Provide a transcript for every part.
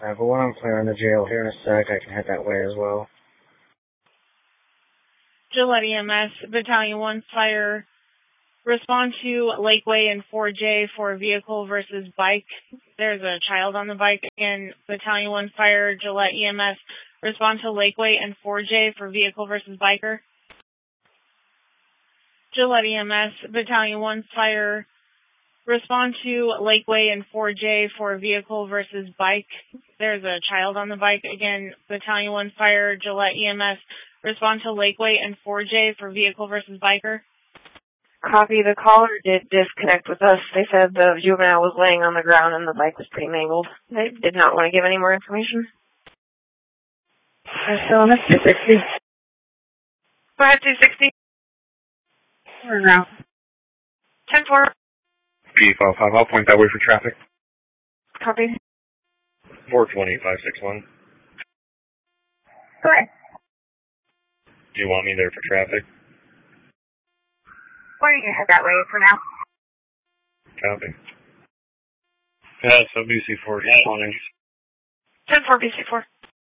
But when I'm clearing the jail here in a sec, I can head that way as well. Gillette EMS, Battalion 1 Fire. Respond to Lakeway and 4J for vehicle versus bike. There's a child on the bike. Again, Battalion 1 Fire, Gillette EMS. Respond to Lakeway and 4J for vehicle versus biker. Gillette EMS, Battalion 1 Fire. Respond to Lakeway and 4J for vehicle versus bike. There's a child on the bike. Again, Battalion 1 Fire, Gillette EMS. Respond to Lakeway and 4J for vehicle versus biker. Copy. The caller did disconnect with us. They said the juvenile was laying on the ground and the bike was pretty mangled. They did not want to give any more information. So that's 260. Go ahead, 260. We're now. 10-4. P55, I'll point that way for traffic. Copy. 420-561. Go ahead. Do you want me there for traffic? Why don't you head that way for now? Copy. Yeah, so BC4 responding. 10-4, BC4.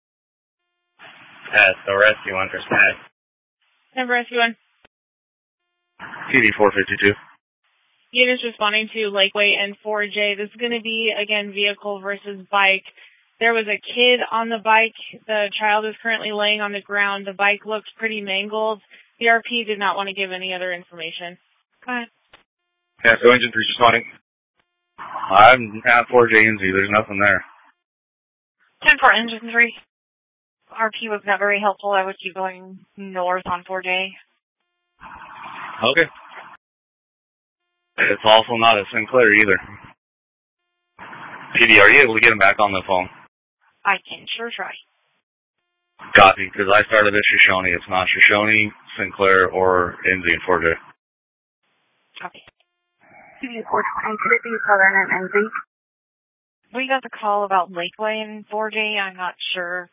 So rescue 1 for SPAD. Number rescue 1. PD452. Units responding to Lakeway and 4J. This is going to be, again, vehicle versus bike. There was a kid on the bike. The child is currently laying on the ground. The bike looks pretty mangled. The RP did not want to give any other information. Go ahead. Yeah, so engine 3 responding. I'm at 4J NZ. There's nothing there. 10-4, engine 3. RP was not very helpful. I would keep going north on 4J. Okay. It's also not at Sinclair either. PD, are you able to get him back on the phone? I can sure try. Copy, because I started at Shoshone. It's not Shoshone, Sinclair, or NZ and 4J. Copy. PD 420, could it be Southern and NZ? We got the call about Lakeway and 4J. I'm not sure.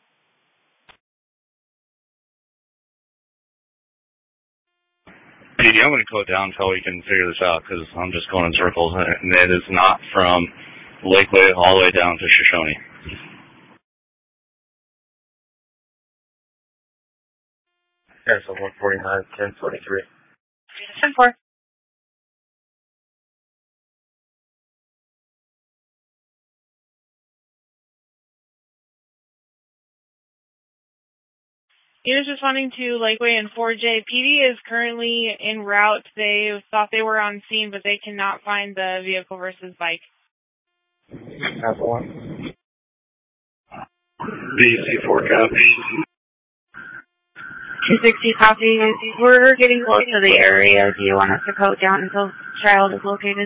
PD, I'm going to code down until we can figure this out, because I'm just going in circles, and it is not from Lakeway all the way down to Shoshone. Yeah, so 149, 1043. 10-4. Units responding to Lakeway and 4J. PD is currently en route. They thought they were on scene, but they cannot find the vehicle versus bike. That's one. BC4 copy. 260 copy. We're getting close to the area. Do you want us to code down until child is located?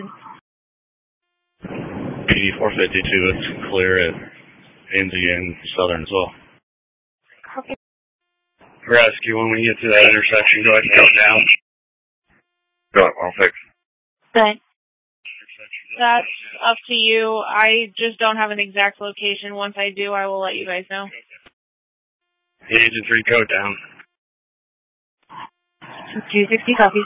PD452, it's clear at NZ and Southern as well. Copy. Rescue, when we get to that intersection, go ahead and go down. Go ahead, I'll fix. Good. That's up to you. I just don't have an exact location. Once I do, I will let you guys know. Agent 3, code down. 260 copy.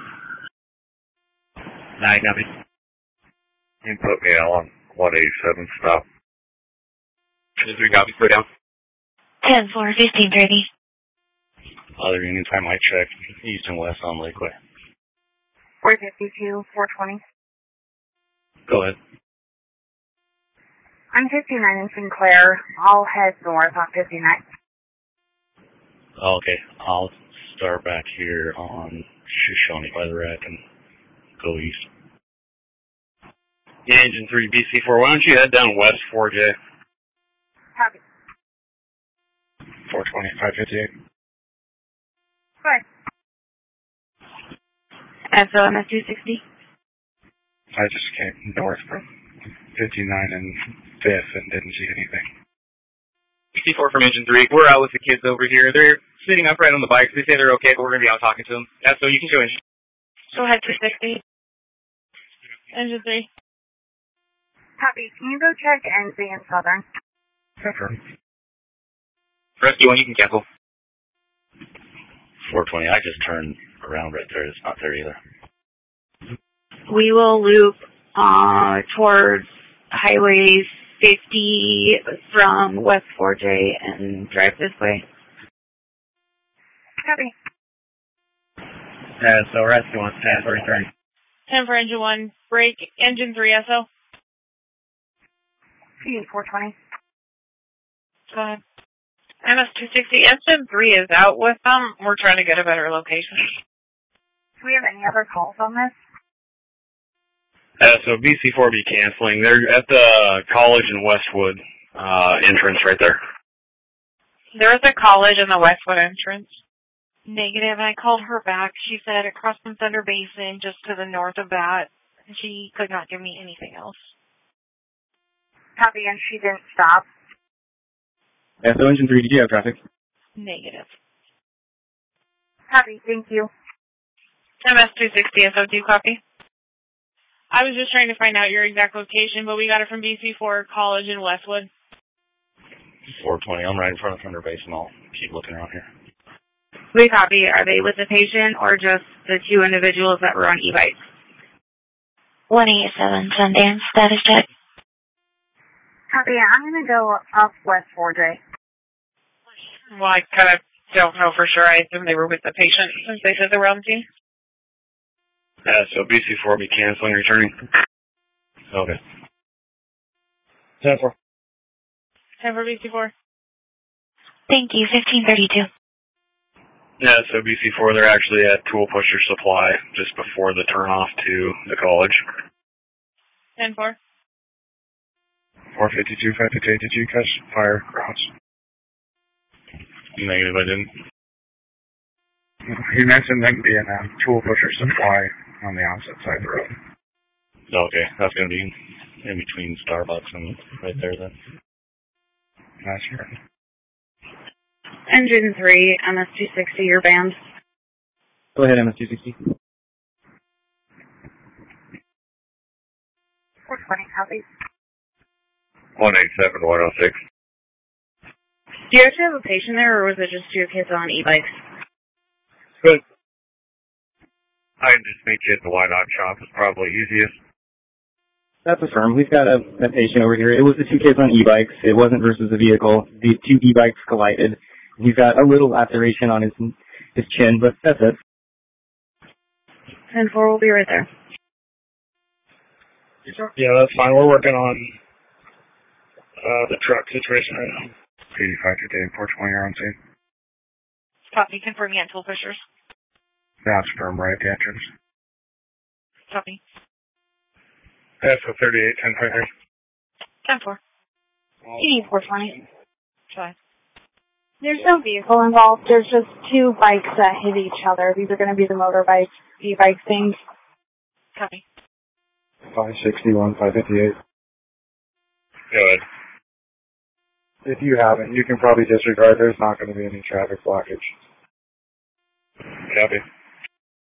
9 copy. You can put me on 187, stop. Agent 3 copy, go down. 10-4, 1530. Other units I might check east and west on Lakeway. 452, 420. Go ahead. I'm 59 in Sinclair. I'll head north on 59. Okay, I'll start back here on Shoshone by the wreck and go east. Yeah, Engine 3, BC4, why don't you head down west 4J? Copy. 420, 558. Good. SOMS 260. I just came north from 59 and 5th and didn't see anything. 64 from Engine 3. We're out with the kids over here. They're sitting upright on the bikes. They say they're okay, but we're going to be out talking to them. Yeah, so you can go in. Go ahead, 260. Engine 3. Copy. Can you go check NZ and Southern? Confirm. Rescue 1, you can cancel. 420, I just turned around right there. It's not there either. We will loop towards Highway 250 from West 4J and drive this way. Copy. So rescue wants 10 for return. 10 for engine 1. Break engine 3 SO. C420. Go ahead. MS-260, engine 3 is out with them. We're trying to get a better location. Do we have any other calls on this? So BC4 be canceling. They're at the college in Westwood entrance right there. There is a college in the Westwood entrance. Negative. I called her back. She said across from Thunder Basin, just to the north of that. And she could not give me anything else. Copy, and she didn't stop. So engine 3, did you have traffic? Negative. Copy, thank you. MS-260 SO2, copy. I was just trying to find out your exact location, but we got it from BC4 College in Westwood. 420. I'm right in front of Thunder Basin. I'll keep looking around here. We copy. Are they with the patient or just the two individuals that were on e-bikes? 187 Sundance, status check. Copy, I'm going to go up West 4J. Well, I kind of don't know for sure. I assume they were with the patient since they said they were on the team. So BC4 be canceling, returning. Okay. 10-4. 10 for BC4. Thank you, 1532. So BC4, they're actually at Tool Pusher Supply just before the turnoff to the college. 10-4. 452, 558, did you catch fire cross? Negative, I didn't. He mentioned them being a Tool Pusher Supply on the opposite side of the road. Okay, that's going to be in between Starbucks and right there then. That's right. Engine 3, MS-260, your band. Go ahead, MS-260. 420, copy. 187, 106. Do you actually have a patient there, or was it just your kids on e-bikes? Good. I can just meet you at the Why-Not shop. It's probably easiest. That's affirmed. We've got a patient over here. It was the two kids on e-bikes. It wasn't versus the vehicle. The two e-bikes collided. He's got a little laceration on his chin, but that's it. 10-4, we'll be right there. Yeah, that's fine. We're working on the truck situation right now. 85 today, 420 are on scene. Copy, confirming at Tool Pushers. That's firm right at the entrance. Copy. So 38, 10 10-4. E420. Fine. There's no vehicle involved. There's just two bikes that hit each other. These are going to be the motorbike, e-bike things. Copy. 561, 558. Good. If you haven't, you can probably disregard. There's not going to be any traffic blockage. Copy.